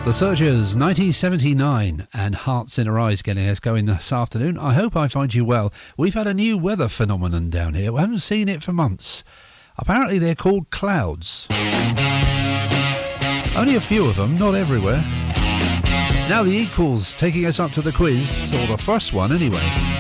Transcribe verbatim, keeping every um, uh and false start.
The Searchers, nineteen seventy-nine, and Hearts in Her Eyes getting us going this afternoon. I hope I find you well. We've had a new weather phenomenon down here. We haven't seen it for months. Apparently they're called clouds. Only a few of them, not everywhere. Now the equals taking us up to the quiz, or the first one anyway.